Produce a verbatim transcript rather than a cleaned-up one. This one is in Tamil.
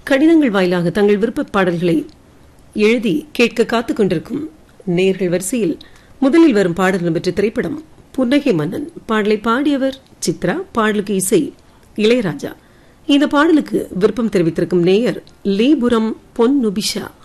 கடிதங்கள் வாயிலாக தங்கள் விருப்ப பாடல்களை எழுதி கேட்க காத்துக் கொண்டிருக்கும் நேர்கள் வரிசையில் முதலில் வரும் பாடல் பெற்ற திரைப்படம் புன்னகை மன்னன். பாடலை பாடியவர் சித்ரா, பாடலுக்கு இசை இளையராஜா. இந்த பாடலுக்கு விருப்பம் தெரிவித்திருக்கும் நேயர் லீபுரம் பொன் நுபிஷா.